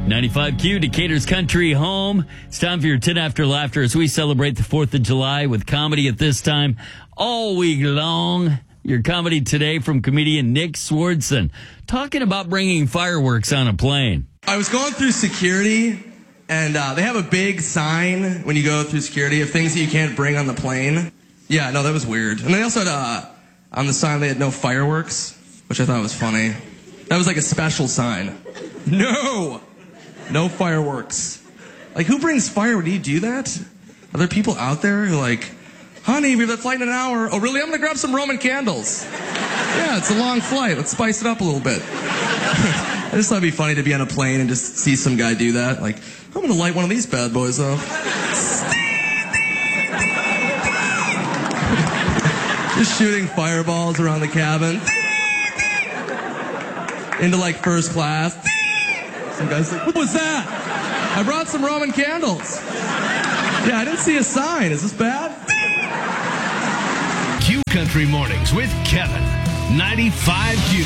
95Q, Decatur's country home. It's time for your 10 After Laughter as we celebrate the 4th of July with comedy at this time all week long. Your comedy today from comedian Nick Swardson, talking about bringing fireworks on a plane. I was going through security, and they have a big sign when you go through security of things that you can't bring on the plane. Yeah, no, that was weird. And they also had, on the sign, they had no fireworks, which I thought was funny. That was like a special sign. No fireworks. Like, who brings fireworks? Do you do that? Are there people out there who like, honey, we have a flight in an hour. Oh, really? I'm going to grab some Roman candles. Yeah, it's a long flight. Let's spice it up a little bit. I just thought it'd be funny to be on a plane and just see some guy do that. Like, I'm going to light one of these bad boys up. Just shooting fireballs around the cabin. Into, like, first class. Some guy's like, what was that? I brought some Roman candles. Yeah, I didn't see a sign. Is this bad? Q Country Mornings with Kevin. 95Q.